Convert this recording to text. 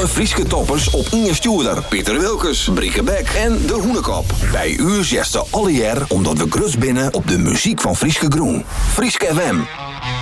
Alle Frieske toppers op Inge Stuurder, Pieter Wilkes, Brieke Beck en De Hoenekop. Bij u zegt ze alle jaar omdat we grut binnen op de muziek van Frieske Groen. Frieske FM.